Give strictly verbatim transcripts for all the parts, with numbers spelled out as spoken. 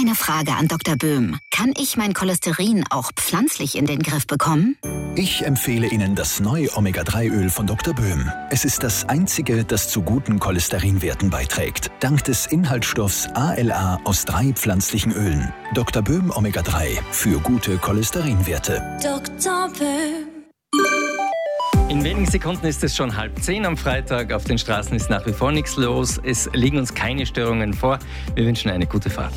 eine Frage an Doktor Böhm. Kann ich mein Cholesterin auch pflanzlich in den Griff bekommen? Ich empfehle Ihnen das neue Omega drei Öl von Doktor Böhm. Es ist das einzige, das zu guten Cholesterinwerten beiträgt. Dank des Inhaltsstoffs A L A aus drei pflanzlichen Ölen. Doktor Böhm Omega drei für gute Cholesterinwerte. Doktor Böhm. In wenigen Sekunden ist es schon halb zehn am Freitag. Auf den Straßen ist nach wie vor nichts los. Es liegen uns keine Störungen vor. Wir wünschen eine gute Fahrt.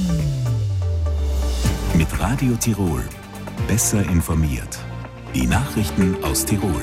Mit Radio Tirol. Besser informiert. Die Nachrichten aus Tirol.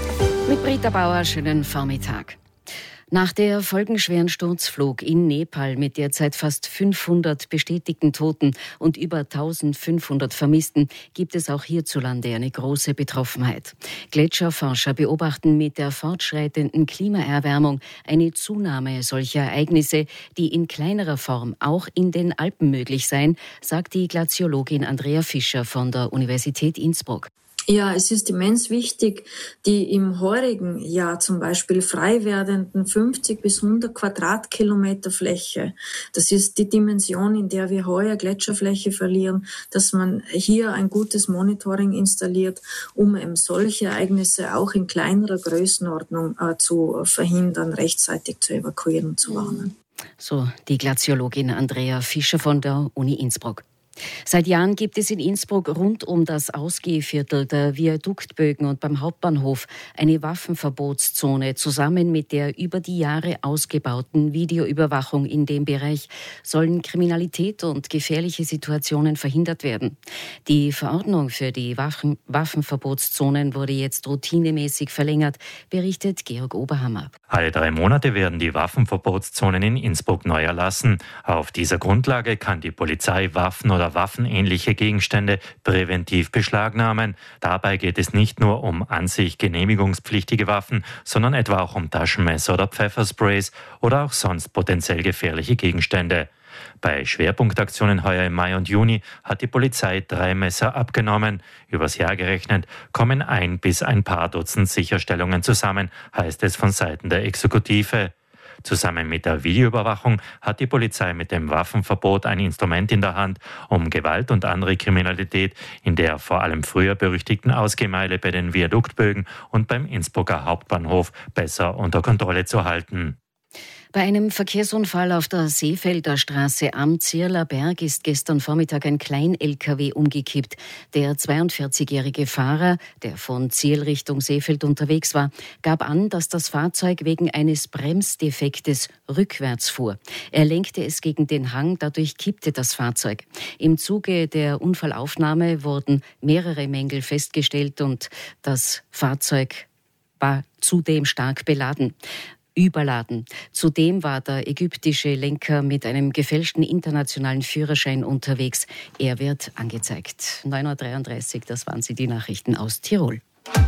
Mit Britta Bauer, schönen Vormittag. Nach der folgenschweren Sturzflug in Nepal mit derzeit fast fünfhundert bestätigten Toten und über eintausendfünfhundert Vermissten gibt es auch hierzulande eine große Betroffenheit. Gletscherforscher beobachten mit der fortschreitenden Klimaerwärmung eine Zunahme solcher Ereignisse, die in kleinerer Form auch in den Alpen möglich seien, sagt die Glaziologin Andrea Fischer von der Universität Innsbruck. Ja, es ist immens wichtig, die im heurigen Jahr zum Beispiel frei werdenden fünfzig bis hundert Quadratkilometer Fläche, das ist die Dimension, in der wir heuer Gletscherfläche verlieren, dass man hier ein gutes Monitoring installiert, um eben solche Ereignisse auch in kleinerer Größenordnung äh, zu verhindern, rechtzeitig zu evakuieren und zu warnen. So die Glaziologin Andrea Fischer von der Uni Innsbruck. Seit Jahren gibt es in Innsbruck rund um das Ausgehviertel der Viaduktbögen und beim Hauptbahnhof eine Waffenverbotszone. Zusammen mit der über die Jahre ausgebauten Videoüberwachung in dem Bereich sollen Kriminalität und gefährliche Situationen verhindert werden. Die Verordnung für die Waffen- Waffenverbotszonen wurde jetzt routinemäßig verlängert, berichtet Georg Oberhammer. Alle drei Monate werden die Waffenverbotszonen in Innsbruck neu erlassen. Auf dieser Grundlage kann die Polizei Waffen oder waffenähnliche Gegenstände präventiv beschlagnahmen. Dabei geht es nicht nur um an sich genehmigungspflichtige Waffen, sondern etwa auch um Taschenmesser oder Pfeffersprays oder auch sonst potenziell gefährliche Gegenstände. Bei Schwerpunktaktionen heuer im Mai und Juni hat die Polizei drei Messer abgenommen. Übers Jahr gerechnet kommen ein bis ein paar Dutzend Sicherstellungen zusammen, heißt es von Seiten der Exekutive. Zusammen mit der Videoüberwachung hat die Polizei mit dem Waffenverbot ein Instrument in der Hand, um Gewalt und andere Kriminalität in der vor allem früher berüchtigten Ausgehmeile bei den Viaduktbögen und beim Innsbrucker Hauptbahnhof besser unter Kontrolle zu halten. Bei einem Verkehrsunfall auf der Seefelder Straße am Zierler Berg ist gestern Vormittag ein Klein-L K W umgekippt. Der zweiundvierzigjährige Fahrer, der von Ziel Richtung Seefeld unterwegs war, gab an, dass das Fahrzeug wegen eines Bremsdefektes rückwärts fuhr. Er lenkte es gegen den Hang, dadurch kippte das Fahrzeug. Im Zuge der Unfallaufnahme wurden mehrere Mängel festgestellt und das Fahrzeug war zudem stark beladen. Überladen. Zudem war der ägyptische Lenker mit einem gefälschten internationalen Führerschein unterwegs. Er wird angezeigt. neun Uhr dreiunddreißig, das waren sie, die Nachrichten aus Tirol.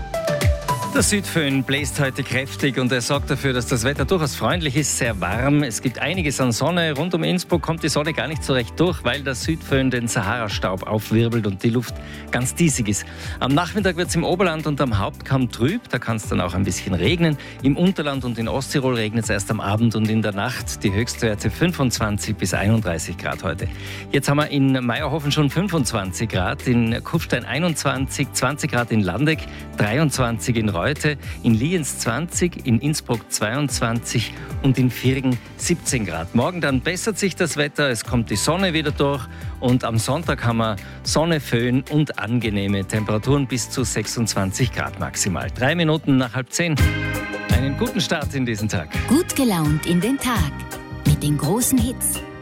Der Südföhn bläst heute kräftig und er sorgt dafür, dass das Wetter durchaus freundlich ist, sehr warm. Es gibt einiges an Sonne. Rund um Innsbruck kommt die Sonne gar nicht so recht durch, weil der Südföhn den Sahara-Staub aufwirbelt und die Luft ganz diesig ist. Am Nachmittag wird es im Oberland und am Hauptkamm trüb. Da kann es dann auch ein bisschen regnen. Im Unterland und in Osttirol regnet es erst am Abend und in der Nacht. Die Höchstwerte fünfundzwanzig bis einunddreißig Grad heute. Jetzt haben wir in Meierhofen schon fünfundzwanzig Grad, in Kufstein einundzwanzig, zwanzig Grad in Landeck, dreiundzwanzig in Reut. Heute in Lienz zwanzig, in Innsbruck zweiundzwanzig und in Virgen siebzehn Grad. Morgen dann bessert sich das Wetter, es kommt die Sonne wieder durch und am Sonntag haben wir Sonne, Föhn und angenehme Temperaturen bis zu sechsundzwanzig Grad maximal. Drei Minuten nach halb zehn. Einen guten Start in diesen Tag. Gut gelaunt in den Tag mit den großen Hits.